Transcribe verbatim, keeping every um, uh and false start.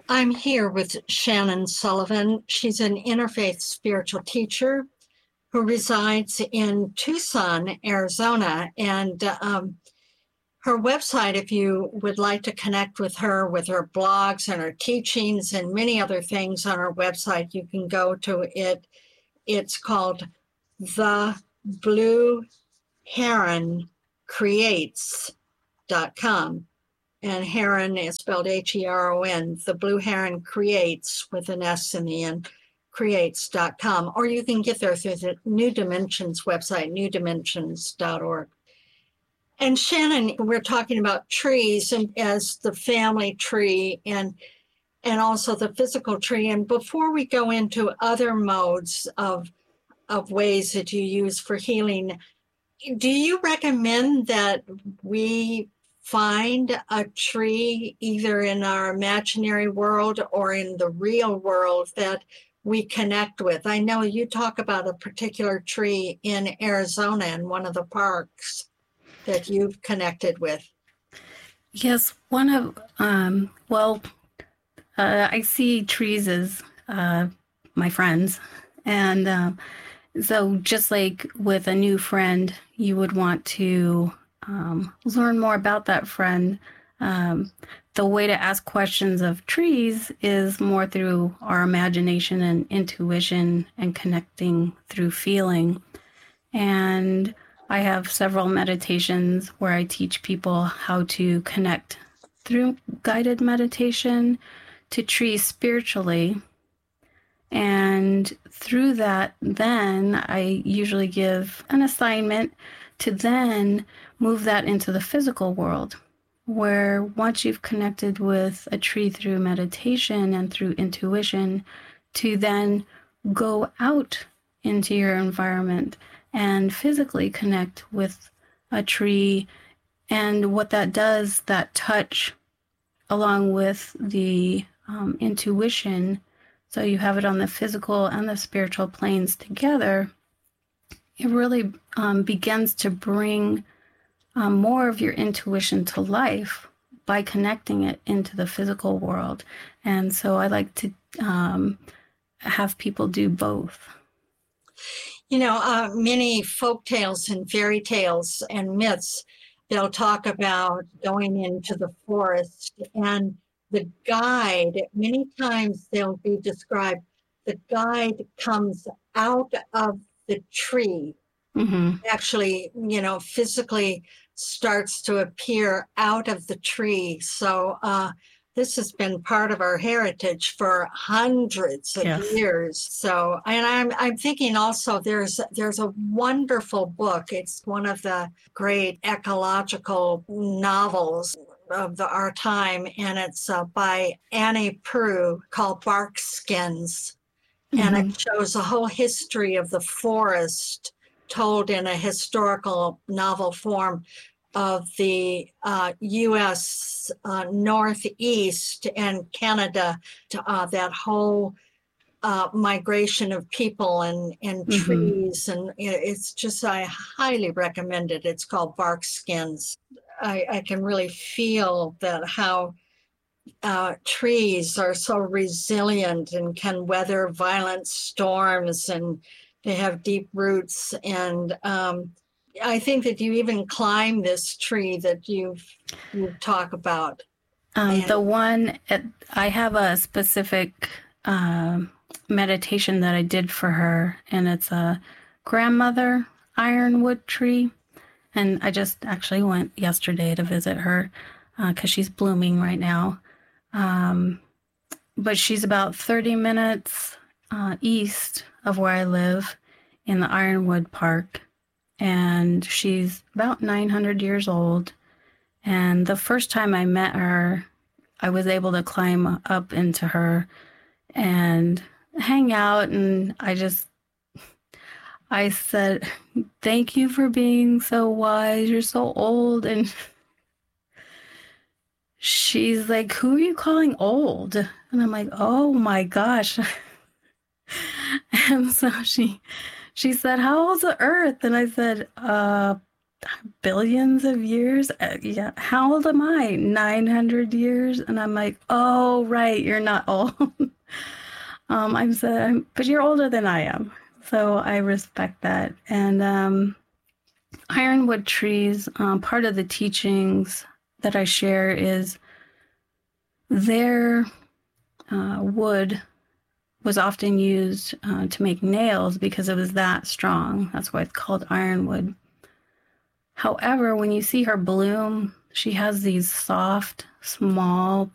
I'm here with Shannon Sullivan. She's an interfaith spiritual teacher who resides in Tucson, Arizona. And um, her website, if you would like to connect with her, with her blogs and her teachings and many other things on her website, you can go to it. It's called the blue heron creates dot com. And heron is spelled H E R O N. The Blue Heron Creates, with an S in the end, creates dot com. Or you can get there through the New Dimensions website, new dimensions dot org. And Shannon, we're talking about trees and as the family tree and and also the physical tree. And before we go into other modes of of ways that you use for healing, do you recommend that we find a tree either in our imaginary world or in the real world that we connect with? I know you talk about a particular tree in Arizona in one of the parks that you've connected with. Yes, one of, um, well, uh, I see trees as uh, my friends. And um, so just like with a new friend, you would want to Um, learn more about that friend. Um, the way to ask questions of trees is more through our imagination and intuition and connecting through feeling. And I have several meditations where I teach people how to connect through guided meditation to trees spiritually. And through that, then I usually give an assignment to then move that into the physical world, where once you've connected with a tree through meditation and through intuition, to then go out into your environment and physically connect with a tree. And what that does, that touch, along with the um, intuition, so you have it on the physical and the spiritual planes together, it really um, begins to bring um, more of your intuition to life by connecting it into the physical world. And so I like to um, have people do both. You know, uh, many folk tales and fairy tales and myths, they'll talk about going into the forest, and the guide, many times they'll be described, the guide comes out of the tree, Mm-hmm. actually, you know, physically starts to appear out of the tree. So uh, this has been part of our heritage for hundreds of Yes. years. So, and I'm I'm thinking also there's there's a wonderful book. It's one of the great ecological novels of the, our time, and it's uh, by Annie Proulx, called Bark Skins. And Mm-hmm. it shows a whole history of the forest told in a historical novel form of the uh, U S uh, Northeast and Canada, to uh, that whole uh, migration of people and, and Mm-hmm. trees. And it's just, I highly recommend it. It's called Bark Skins. I, I can really feel that how Uh, trees are so resilient and can weather violent storms, and they have deep roots. And um, I think that you even climb this tree that you've you talk about. Um, And the one, at, I have a specific uh, meditation that I did for her, and it's a grandmother ironwood tree. And I just actually went yesterday to visit her because uh, she's blooming right now. Um, but she's about thirty minutes uh, east of where I live in the Ironwood Park. And she's about nine hundred years old. And the first time I met her, I was able to climb up into her and hang out. And I just, I said, thank you for being so wise. You're so old. And she's like, who are you calling old? And I'm like, oh my gosh. And so she she said, how old's the earth? And I said, uh, billions of years. Uh, yeah. How old am I? nine hundred years. And I'm like, oh, right. You're not old. um, I'm so, I'm, but you're older than I am. So I respect that. And um, ironwood trees, um, part of the teachings that I share is their uh, wood was often used uh, to make nails because it was that strong. That's why it's called ironwood. However, when you see her bloom, she has these soft, small